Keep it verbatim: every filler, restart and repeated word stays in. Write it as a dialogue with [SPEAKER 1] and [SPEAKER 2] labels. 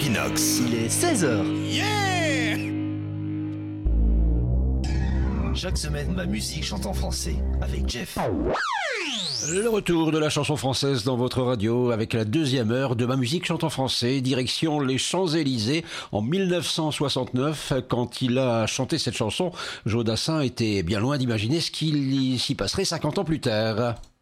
[SPEAKER 1] Equinox.
[SPEAKER 2] Il est seize heures.
[SPEAKER 1] Yeah! Chaque semaine, ma musique chante en français avec Jeff.
[SPEAKER 3] Le retour de la chanson française dans votre radio avec la deuxième heure de ma musique chante en français, direction les Champs-Élysées en mille neuf cent soixante-neuf. Quand il a chanté cette chanson, Joe Dassin était bien loin d'imaginer ce qu'il s'y passerait cinquante ans plus tard.